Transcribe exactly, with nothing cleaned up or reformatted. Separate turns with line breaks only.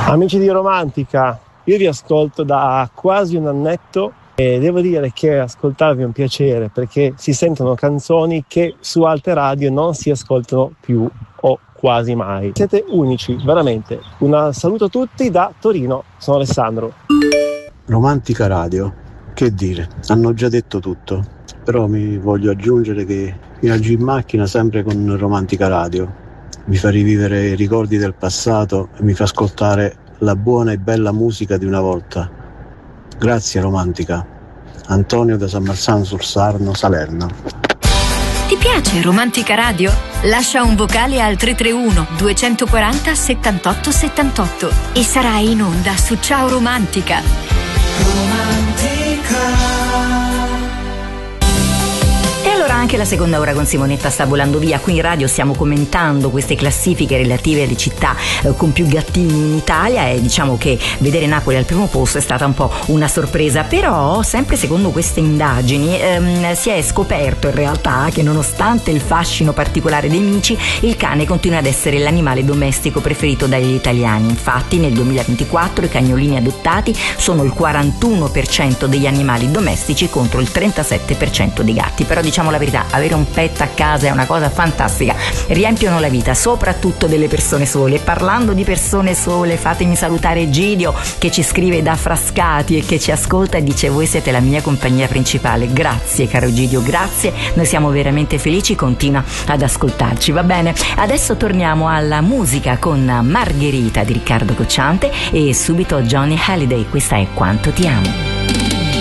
Amici di Romantica, io vi ascolto da quasi un annetto e devo dire che ascoltarvi è un piacere perché si sentono canzoni che su altre radio non si ascoltano più o quasi mai. Siete unici, veramente. Un saluto a tutti da Torino, sono Alessandro.
Romantica Radio, che dire, hanno già detto tutto, però mi voglio aggiungere che viaggio in macchina sempre con Romantica Radio. Mi fa rivivere i ricordi del passato e mi fa ascoltare la buona e bella musica di una volta. Grazie Romantica. Antonio da San Marzano sul Sarno, Salerno.
Ti piace Romantica Radio? Lascia un vocale al tre tre uno due quattro zero settantotto settantotto e sarai in onda su Ciao Romantica.
Romantica.
E allora anche la seconda ora con Simonetta sta volando via. Qui in radio stiamo commentando queste classifiche relative alle città eh, con più gattini in Italia e diciamo che vedere Napoli al primo posto è stata un po' una sorpresa, però sempre secondo queste indagini ehm, si è scoperto in realtà che nonostante il fascino particolare dei mici, il cane continua ad essere l'animale domestico preferito dagli italiani. Infatti nel duemilaventiquattro i cagnolini adottati sono il quarantuno per cento degli animali domestici contro il trentasette per cento dei gatti. Però diciamo la verità, avere un pet a casa è una cosa fantastica, riempiono la vita soprattutto delle persone sole. E parlando di persone sole, fatemi salutare Gidio che ci scrive da Frascati e che ci ascolta e dice: voi siete la mia compagnia principale. Grazie caro Gidio, grazie, noi siamo veramente felici, continua ad ascoltarci. Va bene, adesso torniamo alla musica con Margherita di Riccardo Cocciante e subito Johnny Hallyday. Questa è Quanto ti amo.